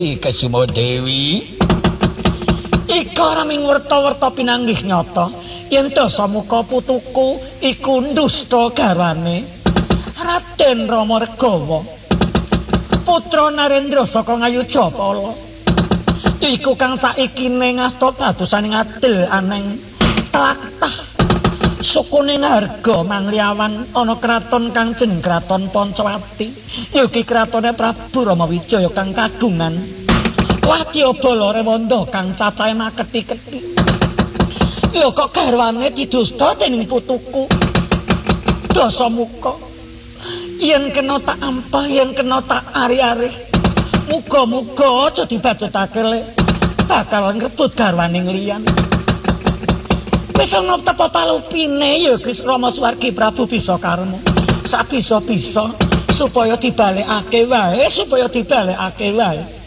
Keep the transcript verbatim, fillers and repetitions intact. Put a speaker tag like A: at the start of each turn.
A: Kesuma Dewi iku raming werta-werta pinanggih nyata yen Dasamuka putuku iku ndusta garwane Raden Rama Regawa putra Narendra saka Ngayujapala iku kang saikine ngasta dadosaning adil aneng tlatah sukune Harga Mangliawan ana kraton kang jeneng Kraton Pancawati yuki kratone Prabu Ramawijaya kang kagungan Wadyabala Rewanda kang cacahe maketi-keti lho kok garwane didusta dening putuku Dasamuka yen kena tak ampah yen kena tak ari-ari muga-muga aja dibacutake le bakal ngrebut garwane liyan wis ana tepa palupine ya Gusti Rama Suwargi Prabu Bisakarma sak bisa-bisa supaya dibalekake wae supaya dibalekake wae